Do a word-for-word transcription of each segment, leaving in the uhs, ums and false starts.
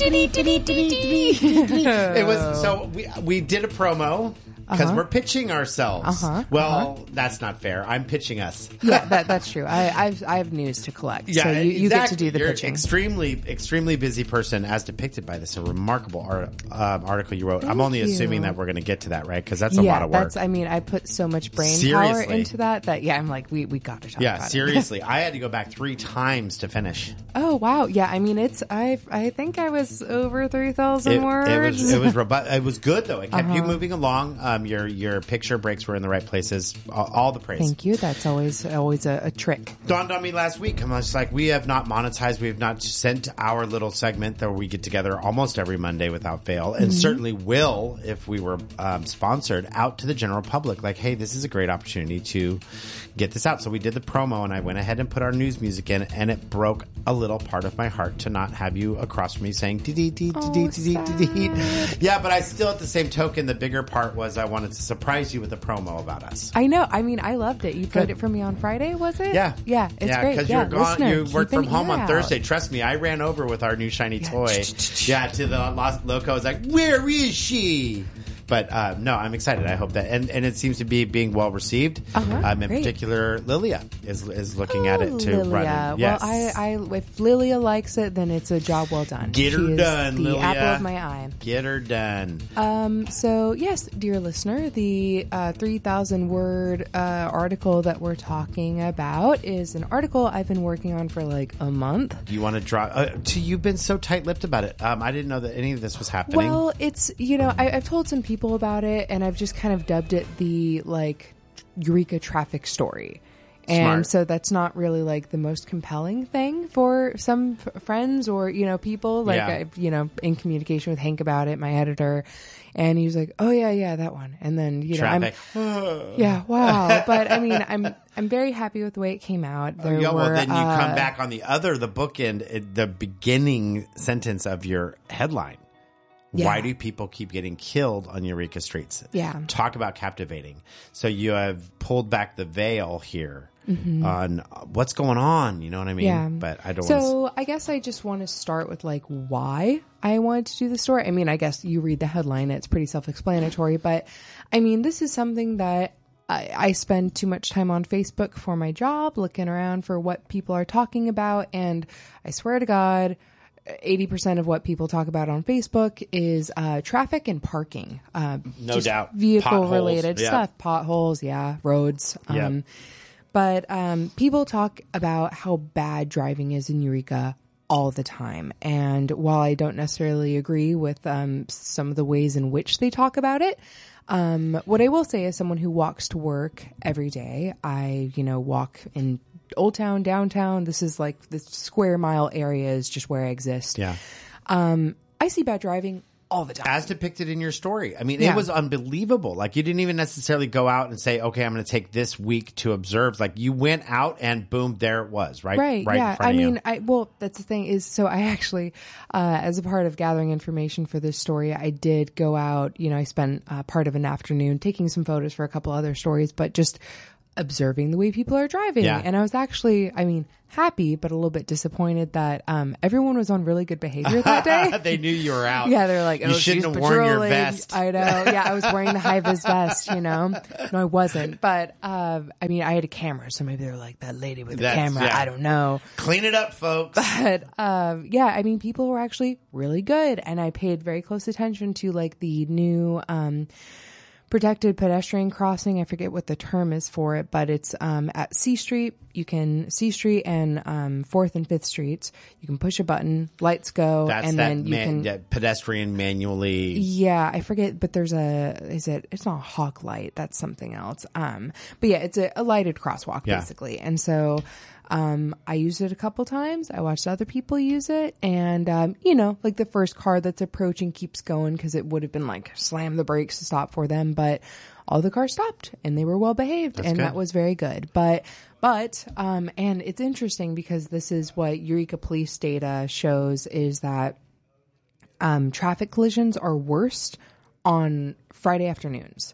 It was so we we did a promo because Uh-huh. we're pitching ourselves. Uh-huh. Well, Uh-huh. that's not fair. I'm pitching us. Yeah, that, that's true. I, I've I have news to collect. Yeah, so you, you get to exactly. do the You're pitching. extremely, extremely busy person, as depicted by this a remarkable art, um, article you wrote. I'm Thank only you. assuming that we're going to get to that, right? Because that's a yeah, lot of work. that's. I mean, I put so much brain power Seriously. into that that yeah, I'm like, we we got to talk yeah, about it. seriously, I had to go back three times to finish. Oh wow, yeah. I mean, it's I I think I was over three thousand It, words. it was it was robust. It was good though. It kept you Uh-huh. moving along. Um, your your picture breaks were in the right places. All, all the praise. Thank you. That's always always a, a trick. Dawned on me last week. I'm just like, we have not monetized. We have not sent our little segment that we get together almost every Monday without fail, and Mm-hmm. certainly will if we were um, sponsored out to the general public. Like, hey, this is a great opportunity to get this out. So we did the promo, and I went ahead and put our news music in, and it broke a little part of my heart to not have you across from me saying dee dee dee dee dee dee dee dee. Yeah, but I still, at the same token, the bigger part was I wanted to surprise you with a promo about us. I know. I mean, I loved it. You played Good. it for me on Friday, was it? Yeah, yeah. It's yeah, great. because Yeah, you're gone. listener, You keep work an from home ear on out. Thursday. Trust me, I ran over with our new shiny toy. Yeah, to the Los Loco. I was like, "Where is she?" But uh, no, I'm excited. I hope that, and, and it seems to be being well received. Uh-huh, um, in great. particular, Lilia is is looking at it to Lilia. run. It. Yes. Well, I, I, if Lilia likes it, then it's a job well done. Get her She is done, the Lilia. apple of my eye. Get her done. Um, so yes, dear listener, the uh, three thousand word uh, article that we're talking about is an article I've been working on for like a month. Do you want to draw? Uh, to, you've been so tight-lipped about it. Um, I didn't know that any of this was happening. Well, it's, you know, I, I've told some people about it, and I've just kind of dubbed it the, like, Eureka traffic story. And Smart. so that's not really, like, the most compelling thing for some f- friends or, you know, people. Like, Yeah. I, you know, in communication with Hank about it, my editor. And he was like, oh, yeah, yeah, that one. And then, you know, Traffic. I'm... Yeah, wow. But, I mean, I'm I'm very happy with the way it came out. There yeah, well, were, then you uh, come back on the other, the bookend, uh, the beginning sentence of your headline. Yeah. Why do people keep getting killed on Eureka streets? Yeah. Talk about captivating. So you have pulled back the veil here on what's going on. You know what I mean? Yeah. But I don't want So I guess I just want to start with like why I wanted to do the story. I mean, I guess you read the headline, it's pretty self-explanatory, but I mean, this is something that I, I spend too much time on Facebook for my job, looking around for what people are talking about. And I swear to God, eighty percent of what people talk about on Facebook is uh, traffic and parking. Uh, No just doubt. Vehicle related Potholes, yeah. stuff. Potholes, yeah. Roads. Yeah. Um, But um, people talk about how bad driving is in Eureka all the time. And while I don't necessarily agree with um, some of the ways in which they talk about it, um, what I will say as someone who walks to work every day, I, you know, walk in Old Town, downtown. This is like the square mile area is just where I exist. Yeah. Um, I see bad driving all the time. As depicted in your story. I mean, Yeah. it was unbelievable. Like, you didn't even necessarily go out and say, okay, I'm going to take this week to observe. Like, you went out and boom, there it was, right? Right. Right yeah. in front I of mean, you. I, well, that's the thing is, so I actually, uh, as a part of gathering information for this story, I did go out, you know, I spent uh, part of an afternoon taking some photos for a couple other stories, but just observing the way people are driving. Yeah. And I was actually, I mean, happy, but a little bit disappointed that, um, everyone was on really good behavior that day. They knew you were out. Yeah, they're like, you oh, shouldn't she's have worn your patrolling. vest. I know. Yeah, I was wearing the high vis vest, you know. No, I wasn't. But, uh, I mean, I had a camera, so maybe they're like, that lady with the That's- camera. yeah. I don't know. Clean it up, folks. But, um, yeah, I mean, people were actually really good. And I paid very close attention to, like, the new, um, protected pedestrian crossing. I forget what the term is for it, but it's um, at C Street. You can C Street and um, Fourth and Fifth Streets. You can push a button, lights go, That's and that, then you man, can. that pedestrian manually. Yeah, I forget, but there's a. Is it? It's not a hawk light. That's something else. Um, but yeah, it's a, a lighted crosswalk Yeah. basically, and so. Um, I used it a couple times. I watched other people use it. And, um, you know, like the first car that's approaching keeps going because it would have been like slam the brakes to stop for them. But all the cars stopped and they were well behaved. That's and good. that was very good. But, but, um, and it's interesting because this is what Eureka Police data shows is that, um, traffic collisions are worst on Friday afternoons.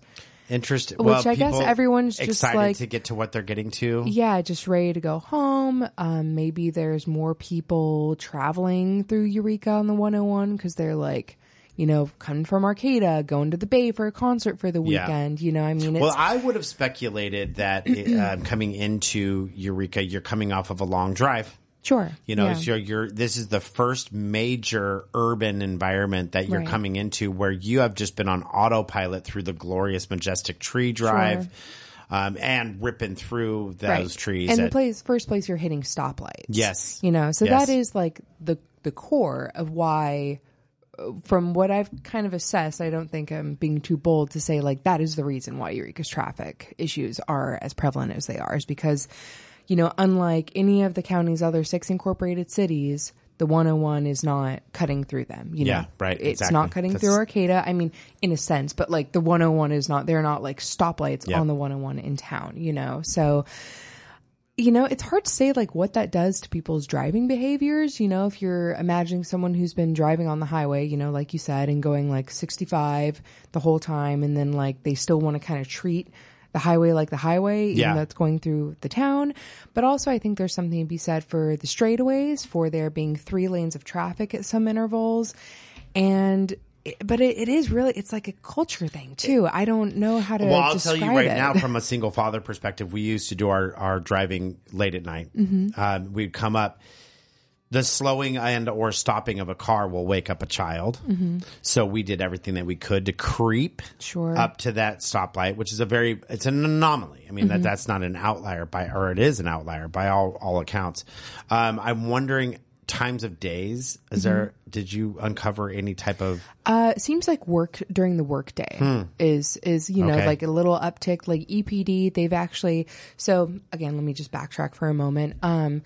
Interesting. Which well, I guess everyone's just excited like, to get to what they're getting to. Yeah, just ready to go home. Um, maybe there's more people traveling through Eureka on the one oh one because they're like, you know, coming from Arcata, going to the Bay for a concert for the weekend. Yeah. You know, I mean, it's, well, I would have speculated that it, uh, coming into Eureka, you're coming off of a long drive. Sure. You know, yeah. so you're, this is the first major urban environment that you're right. coming into where you have just been on autopilot through the glorious, majestic tree drive. Sure. Um, and ripping through those right. trees. And at, the place, first place you're hitting stoplights. Yes. You know, so yes. that is like the, the core of why, from what I've kind of assessed, I don't think I'm being too bold to say like that is the reason why Eureka's traffic issues are as prevalent as they are, is because, you know, unlike any of the county's other six incorporated cities, the one oh one is not cutting through them. You yeah, know, right. It's exactly. not cutting That's... through Arcata. I mean, in a sense, but like the one oh one is not, they're not like stoplights yep. on the one oh one in town, you know? So, you know, it's hard to say like what that does to people's driving behaviors. You know, if you're imagining someone who's been driving on the highway, you know, like you said, and going like sixty-five the whole time, and then like they still want to kind of treat the highway like the highway, even yeah. though it's going through the town. But also I think there's something to be said for the straightaways, for there being three lanes of traffic at some intervals. And but it, it is really, it's like a culture thing too. I don't know how to Well, I'll describe tell you right it. now, from a single father perspective, we used to do our, our driving late at night. Mm-hmm. Um, we'd come up. The slowing and or stopping of a car will wake up a child. Mm-hmm. So we did everything that we could to creep sure. up to that stoplight, which is a very, it's an anomaly. I mean, mm-hmm. that that's not an outlier by, or it is an outlier by all, all accounts. Um, I'm wondering times of days. Is mm-hmm. there, did you uncover any type of? Uh, it seems like work during the workday hmm. is, is, you know, okay. like a little uptick, like E P D. They've actually, so again, let me just backtrack for a moment. Um,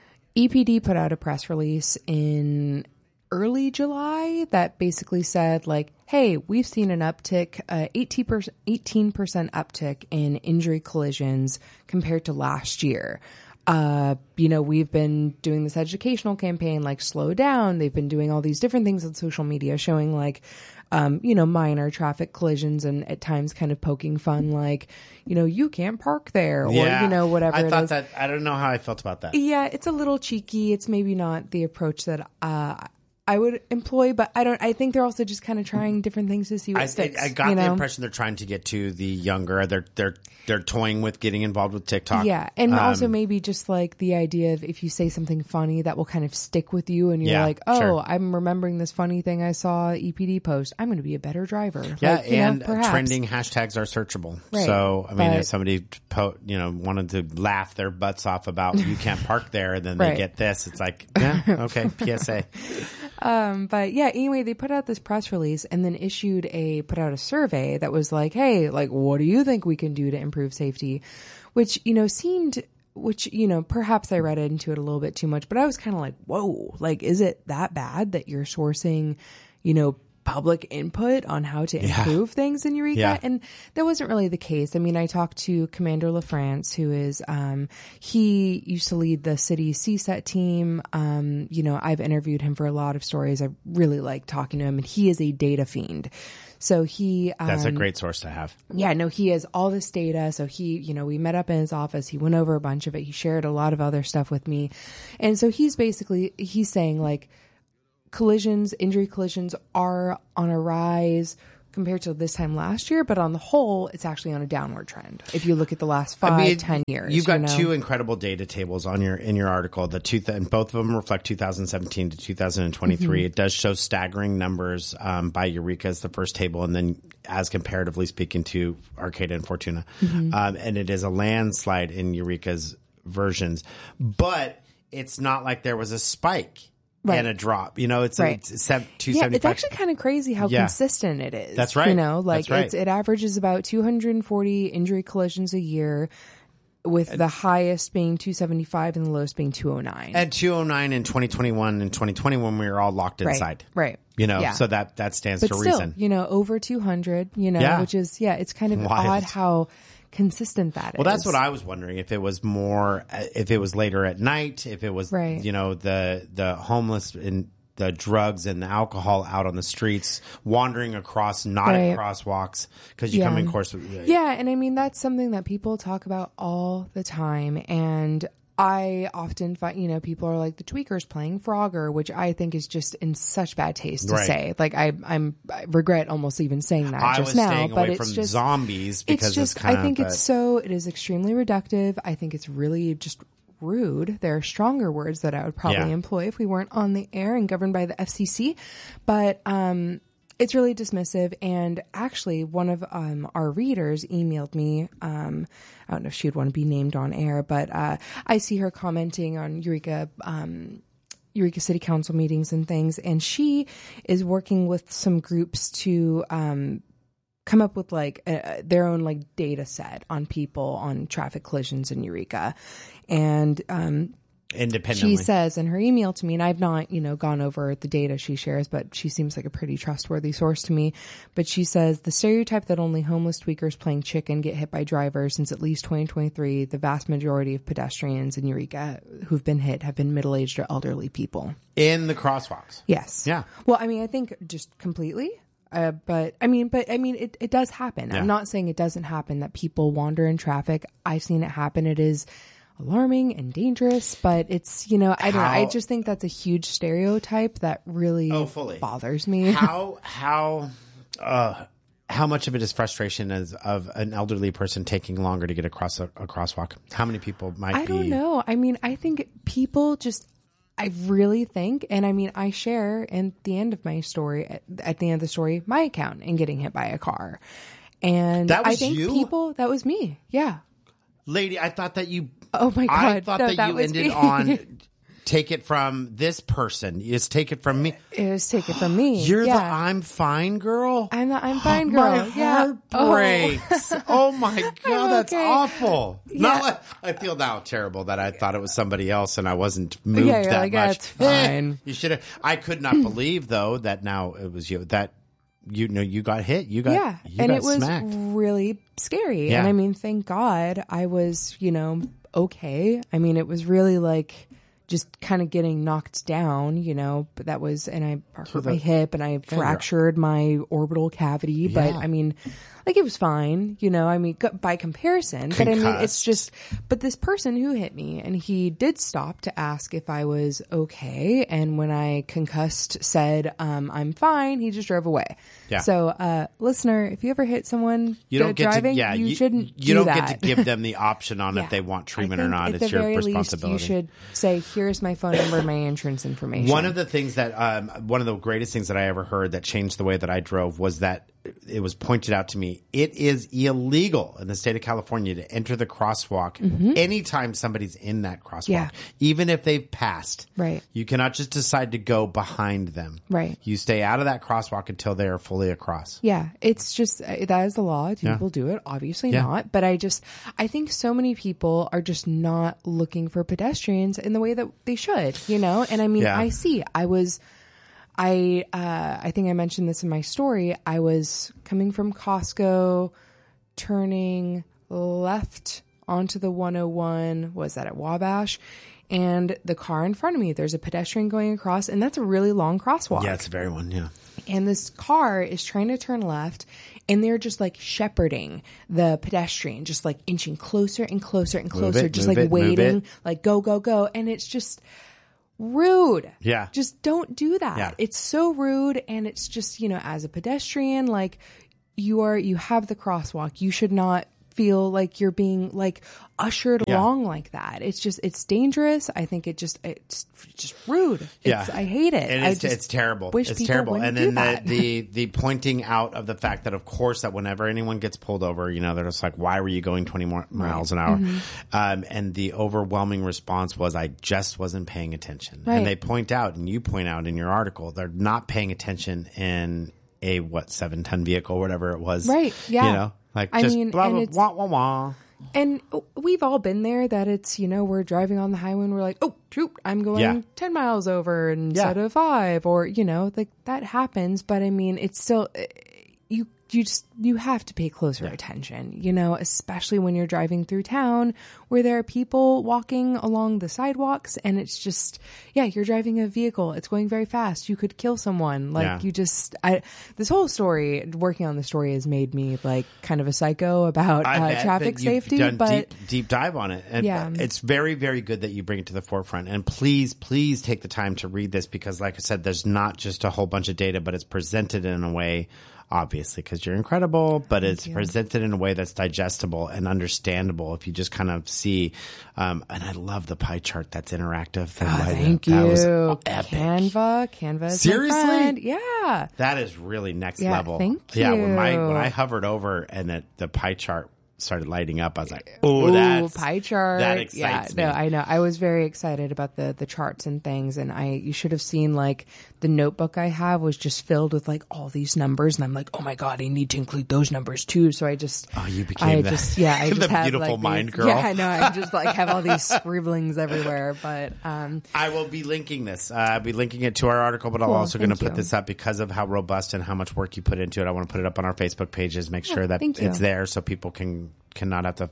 E P D put out a press release in early July that basically said like, hey, we've seen an uptick, uh, eighteen percent, eighteen percent uptick in injury collisions compared to last year. Uh, you know, we've been doing this educational campaign, like slow down. They've been doing all these different things on social media showing like, um, you know, minor traffic collisions and at times kind of poking fun, like, you know, you can't park there or, yeah. you know, whatever I it thought is. that, I don't know how I felt about that. Yeah, it's a little cheeky. It's maybe not the approach that uh, I would employ, but I don't. I think they're also just kind of trying different things to see what I, sticks. I got you the know? impression they're trying to get to the younger. They're they're they're toying with getting involved with TikTok. Yeah, and um, also maybe just like the idea of if you say something funny that will kind of stick with you, and you're yeah, like, oh, sure. I'm remembering this funny thing I saw E P D post. I'm going to be a better driver. Yeah, like, you and know, perhaps. trending hashtags are searchable. Right, so I mean, but, if somebody po- you know wanted to laugh their butts off about you can't park there, and then right. they get this, it's like, yeah, okay, P S A. Um, but yeah, anyway, they put out this press release and then issued a, put out a survey that was like, hey, like, what do you think we can do to improve safety? Which, you know, seemed, which, you know, perhaps I read into it a little bit too much, but I was kind of like, whoa, like, is it that bad that you're sourcing, you know, public input on how to improve yeah. things in Eureka? Yeah. And that wasn't really the case. I mean, I talked to Commander LaFrance, who is, um, he used to lead the city's C SET team. Um, you know, I've interviewed him for a lot of stories. I really like talking to him, and he is a data fiend. So he, um, that's a great source to have. Yeah, no, he has all this data. So he, you know, we met up in his office. He went over a bunch of it. He shared a lot of other stuff with me. And so he's basically, he's saying like, collisions, injury collisions are on a rise compared to this time last year, but on the whole, it's actually on a downward trend. If you look at the last five, I mean, ten years, you've got you know? two incredible data tables on your in your article. The two, th- and both of them reflect two thousand seventeen to two thousand twenty-three. Mm-hmm. It does show staggering numbers um, by Eureka as the first table, and then as comparatively speaking to Arcata and Fortuna, mm-hmm. um, and it is a landslide in Eureka's versions, but it's not like there was a spike. Right. And a drop, you know, it's, right. it's seven, two yeah, seventy-five. it's actually kind of crazy how yeah. consistent it is. That's right. You know, like That's right. it's, it averages about two hundred forty injury collisions a year, with and, the highest being two seventy-five and the lowest being two oh nine. At two oh nine in twenty twenty-one and twenty twenty when we were all locked inside. Right. right. You know, yeah. so that, that stands but to still, reason. You know, over two hundred, you know, yeah. which is, yeah, it's kind of Wild. odd how consistent that well, is. Well, that's what I was wondering. If it was more, if it was later at night, if it was, right. you know, the, the homeless in, the drugs and the alcohol out on the streets, wandering across, not Right. at crosswalks, because you Yeah. come in course with, Yeah, and I mean that's something that people talk about all the time, and I often find, you know, people are like the tweakers playing Frogger, which I think is just in such bad taste to Right. say. Like I, I'm, I regret almost even saying that I just was now, staying but away it's from just zombies because it's just. kind I think of, it's so. It is extremely reductive. I think it's really just rude. There are stronger words that I would probably Yeah. employ if we weren't on the air and governed by the F C C, but um. It's really dismissive, and actually one of um, our readers emailed me. Um, I don't know if she would want to be named on air, but uh, I see her commenting on Eureka um, Eureka City Council meetings and things, and she is working with some groups to um, come up with like a, their own like data set on people on traffic collisions in Eureka, and um, independently. she says in her email to me, and I've not, you know, gone over the data she shares, but she seems like a pretty trustworthy source to me. But she says the stereotype that only homeless tweakers playing chicken get hit by drivers since at least twenty twenty-three, the vast majority of pedestrians in Eureka who've been hit have been middle-aged or elderly people. in the crosswalks. Yes. Yeah. Well, I mean, I think just completely. Uh, but I mean, but I mean, it, it does happen. Yeah. I'm not saying it doesn't happen that people wander in traffic. I've seen it happen. It is alarming and dangerous, but it's, you know, I don't know. I How- just think that's a huge stereotype that really Oh, fully. bothers me. How how uh how much of it is frustration as of an elderly person taking longer to get across a, a crosswalk? How many people might I be? don't know. I mean, I think people just, I really think, and I mean, I share in the end of my story, at, at the end of the story, my account and getting hit by a car. And That I was think you? people, that was me. Yeah. Lady, I thought that you. Oh my God. I thought No, that, that you was ended me. on. Take it from this person. Just take it from me. It was taken from me. You're yeah. the I'm fine girl. I'm the I'm fine girl. My yeah. heart breaks. Oh, my God, I'm that's okay. awful. Yeah. Not like, I feel now terrible that I thought it was somebody else and I wasn't moved Yeah, you're that like, much. "That's fine." Eh, you should have. I could not believe though that now it was you that you know you got hit. You got Yeah. you And got it was smacked. really scary. Yeah. And I mean, thank God I was, you know, okay. I mean, it was really like just kind of getting knocked down, you know, but that was, and I hurt my hip and I fractured my orbital cavity, but Yeah. I mean, like it was fine, you know, I mean, co- by comparison, but I mean, it's Concussed. just, but this person who hit me and he did stop to ask if I was okay. And when I concussed said, um, I'm fine, he just drove away. Yeah. So, uh, listener, if you ever hit someone You don't uh, get driving, to, yeah, you, shouldn't You do don't that. get to give them the option on Yeah. if they want I treatment or think not. At It's the your very responsibility. least, you should say, "Here's my phone number, my insurance information." One of the things that, um, one of the greatest things that I ever heard that changed the way that I drove was that it was pointed out to me, it is illegal in the state of California to enter the crosswalk anytime somebody's in that crosswalk, Mm-hmm. Yeah. even if they've passed. Right. You cannot just decide to go behind them. Right. You stay out of that crosswalk until they are fully across. Yeah, it's just uh, that is the law. Do Yeah. people do it? Obviously Yeah. not. But I just, I think so many people are just not looking for pedestrians in the way that they should, you know? And I mean, Yeah. I see, I was, I, uh, I think I mentioned this in my story. I was coming from Costco, turning left onto the one oh one, was that at Wabash? And the car in front of me, there's a pedestrian going across, and that's a really long crosswalk. Yeah, it's a very one. Yeah. And this car is trying to turn left, and they're just like shepherding the pedestrian, just like inching closer and closer and closer, it, just move like it, move waiting, it. like go, go, go. And it's just rude. Yeah. Just don't do that. Yeah. It's so rude. And it's just, you know, as a pedestrian, like you are, you have the crosswalk. You should not feel like you're being like ushered Yeah. along like that. It's just, it's dangerous. I think it just, it's just rude. Yeah. It's, I hate it. And I it's, just it's terrible. wish It's people terrible. wouldn't And then do that. the, the the pointing out of the fact that, of course, that whenever anyone gets pulled over, you know, they're just like, "Why were you going twenty more miles an hour?" Mm-hmm. Um, and the overwhelming response was, "I just wasn't paying attention." Right. And they point out, and you point out in your article, they're not paying attention in a what seven ton vehicle, whatever it was. Right, yeah. You know, like I just mean, blah and blah it's- wah wah wah. And we've all been there that it's, you know, we're driving on the highway and we're like, oh, shoot, I'm going Yeah. ten miles over instead Yeah. of five, or, you know, like that happens. But I mean, it's still, you you just, you have to pay closer yeah. attention, you know, especially when you're driving through town where there are people walking along the sidewalks and it's just, yeah, you're driving a vehicle. It's going very fast. You could kill someone. Like yeah. you just, I, this whole story, working on the story has made me like kind of a psycho about uh, traffic safety, done but deep, deep dive on it. And yeah. it's very, very good that you bring it to the forefront. And please, please take the time to read this because like I said, there's not just a whole bunch of data, but it's presented in a way obviously because you're incredible, but Thank it's you. presented in a way that's digestible and understandable if you just kind of see. Um, and I love the pie chart that's interactive. Oh, thank you. That was epic. Canva. Canva is Seriously? my friend. Yeah. That is really next yeah, level. Thank yeah, you. when my when I hovered over and it, the pie chart started lighting up, I was like, oh, that's pie chart. That excites yeah, me. No, I know. I was very excited about the the charts and things, and I you should have seen like the notebook I have was just filled with like all these numbers, and I'm like, oh my god, I need to include those numbers too. So I just oh, you became I the, just yeah, I just the have beautiful like mind these, girl. Yeah, I know. I just like have all these scribblings everywhere, but um, I will be linking this. Uh, I'll be linking it to our article, but cool, I'm also going to put you. this up because of how robust and how much work you put into it. I want to put it up on our Facebook pages, make sure yeah, that it's there so people can cannot have to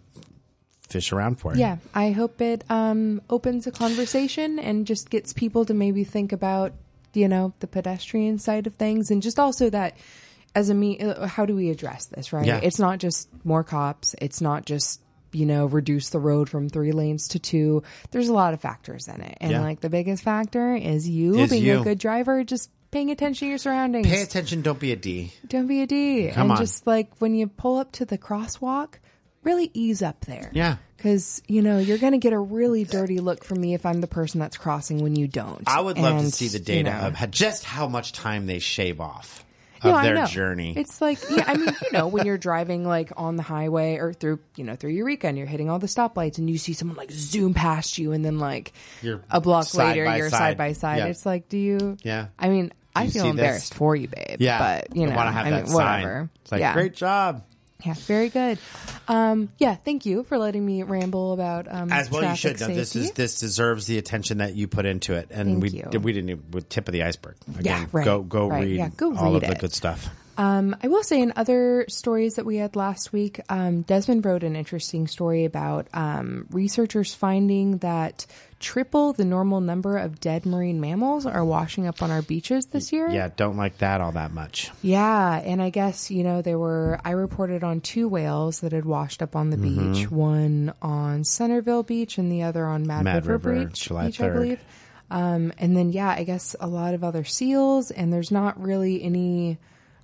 fish around for it. Yeah, I hope it um, opens a conversation and just gets people to maybe think about, you know, the pedestrian side of things, and just also that as a me, how do we address this, right? Yeah. It's not just more cops. It's not just, you know, reduce the road from three lanes to two. There's a lot of factors in it. And yeah. like the biggest factor is you is being you. a good driver, just paying attention to your surroundings. Pay attention. Don't be a D. Don't be a D. Come and on. just like when you pull up to the crosswalk, really ease up there. Yeah. Because, you know, you're going to get a really dirty look from me if I'm the person that's crossing when you don't. I would love and, to see the data you know, of how, just how much time they shave off of no, I their know. journey. It's like, yeah, I mean, you know, when you're driving like on the highway or through, you know, through Eureka and you're hitting all the stoplights and you see someone like zoom past you and then like You're a block side later by you're side. side by side. Yeah. It's like, do you? Yeah. I mean, I you feel see embarrassed this? for you, babe. Yeah. But, you know, I want to have I that mean, sign. whatever. It's like, yeah. great job. Yeah, very good. Um, yeah, thank you for letting me ramble about um, As well, you traffic should. No, this safety. is this deserves the attention that you put into it, and Thank we you. we didn't even, with tip of the iceberg. Again, Yeah, right, Go go right. read Yeah, go all read of the it. good stuff. Um, I will say in other stories that we had last week, um, Desmond wrote an interesting story about um, researchers finding that triple the normal number of dead marine mammals are washing up on our beaches this year. Yeah, don't like that all that much. Yeah, and I guess, you know, there were, I reported on two whales that had washed up on the Mm-hmm. beach, one on Centerville Beach and the other on Mad, Mad River, River, Beach, July Beach, I third. believe. Um, and then, yeah, I guess a lot of other seals, and there's not really any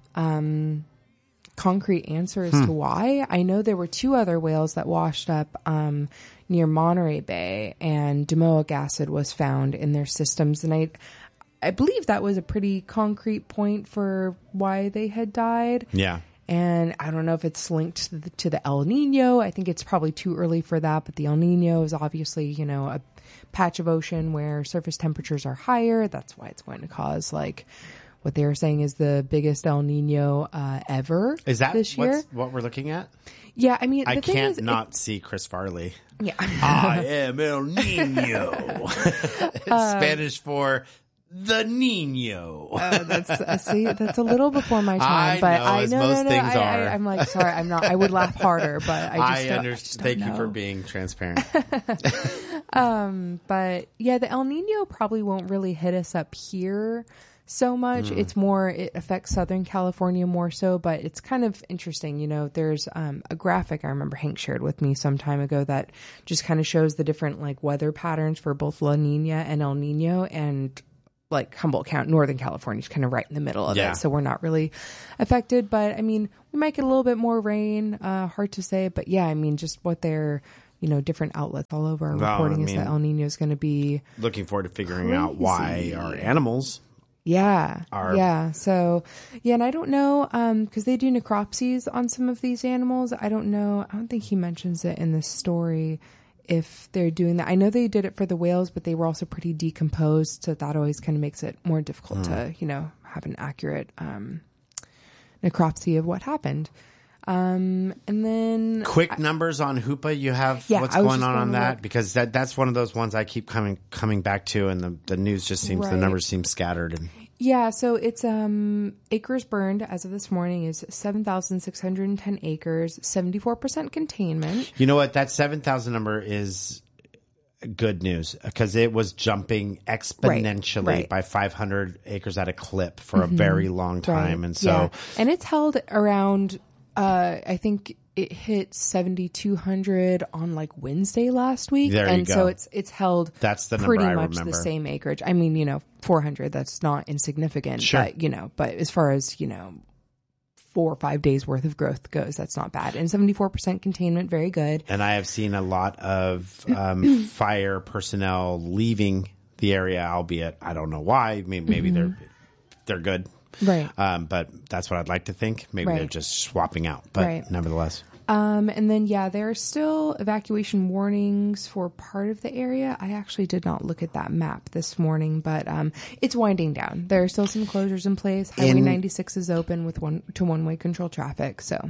um, concrete answer as Hmm. to why. I know there were two other whales that washed up um, near Monterey Bay, and domoic acid was found in their systems, and I I believe that was a pretty concrete point for why they had died. Yeah. And I don't know if it's linked to the, to the El Nino. I think it's probably too early for that, but the El Nino is obviously, you know, a patch of ocean where surface temperatures are higher. That's why it's going to cause, like, what they were saying is the biggest El Nino uh, ever Is that this year. what's, what we're looking at? Yeah, I mean, the I thing can't is, not it, see Chris Farley. yeah. I am El Nino. It's Spanish for the Nino. Uh, that's uh, see, that's a little before my time, I but know, I as no, most no, no, things I, are. I, I'm like, sorry, I'm not. I would laugh harder, but I just I don't, I understand. just don't Thank you know. for being transparent. Um, but yeah, the El Nino probably won't really hit us up here so much. Mm. It's more, it affects Southern California more so, but it's kind of interesting. You know, there's um, a graphic I remember Hank shared with me some time ago that just kind of shows the different like weather patterns for both La Nina and El Nino, and like Humboldt County, Northern California is kind of right in the middle of Yeah. it. So we're not really affected, but I mean, we might get a little bit more rain, uh, hard to say, but yeah, I mean, just what they're, you know, different outlets all over are Well, reporting I is that mean, El Nino is going to be, Looking forward to figuring out why Crazy. our animals yeah, are. yeah. So, yeah, and I don't know, um, cause they do necropsies on some of these animals. I don't know. I don't think he mentions it in the story if they're doing that. I know they did it for the whales, but they were also pretty decomposed. So that always kind of makes it more difficult Mm. to, you know, have an accurate, um, necropsy of what happened. Um, and then Quick numbers on Hoopa. You have Yeah, what's I was going just on on gonna that? look. Because that that's one of those ones I keep coming coming back to, and the, the news just seems the Right. numbers seem scattered. And Yeah, so it's um acres burned as of this morning is seven thousand six hundred ten acres, seventy-four percent containment. You know what? That seven thousand number is good news because it was jumping exponentially right, right. by five hundred acres at a clip for mm-hmm. a very long time. Right. And so, yeah. and it's held around, uh, I think it hit seventy-two hundred on like Wednesday last week. There and you go. so it's, it's held that's the pretty number I much remember. the same acreage. I mean, you know, four hundred, that's not insignificant, sure. but you know, but as far as, you know, four or five days worth of growth goes, that's not bad. And seventy-four percent containment, very good. And I have seen a lot of um, fire personnel leaving the area, albeit I don't know why. Maybe, maybe mm-hmm. they're they're good, right? Um, but that's what I'd like to think. Maybe right. they're just swapping out, but right. nevertheless. Um, and then, yeah, there are still evacuation warnings for part of the area. I actually did not look at that map this morning, but um, it's winding down. There are still some closures in place. Highway in, ninety-six is open with one to one-way control traffic. So,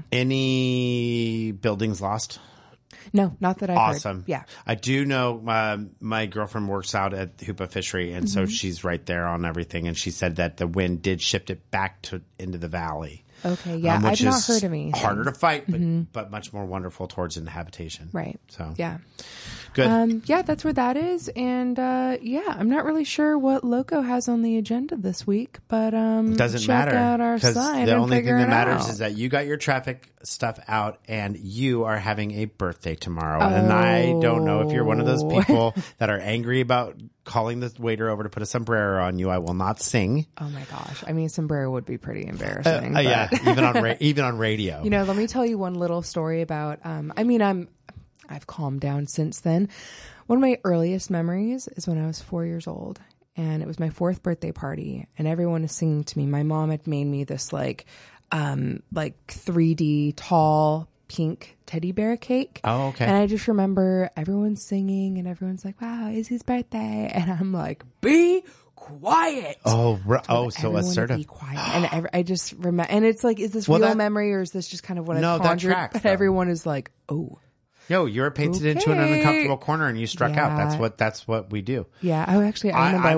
any buildings lost? No, not that I've awesome. heard. Yeah. I do know uh, my girlfriend works out at Hoopa Fishery, and mm-hmm. so she's right there on everything. And she said that the wind did shift it back to into the valley. Okay, yeah, um, I've not heard of anything. Harder to fight, but mm-hmm. but much more wonderful towards inhabitation. Right. So yeah, good. Um, yeah, that's where that is, and uh, yeah, I'm not really sure what Loco has on the agenda this week, but um, doesn't check matter out our because site the and only thing figure that it matters out. is that you got your traffic stuff out, and you are having a birthday tomorrow. Oh. And I don't know if you're one of those people that are angry about calling the waiter over to put a sombrero on you. I will not sing. Oh my gosh! I mean, sombrero would be pretty embarrassing. Uh, uh, yeah, even on ra- even on radio. You know, let me tell you one little story about. Um, I mean, I'm I've calmed down since then. One of my earliest memories is when I was four years old, and it was my fourth birthday party, and everyone is singing to me. My mom had made me this like, um, like three D tall pink teddy bear cake. Oh, okay. And I just remember everyone singing, and everyone's like, "Wow, it's his birthday," and I'm like, "Be quiet." Oh, r- oh, so assertive. Be quiet. And every, I just remember, and it's like, is this well, real that, memory, or is this just kind of what no, I've conjured? That tracks, but though. Everyone is like, "Oh, yo, you're painted okay. into an uncomfortable corner, and you struck yeah. out." That's what that's what we do. Yeah, I actually, I remember. I, I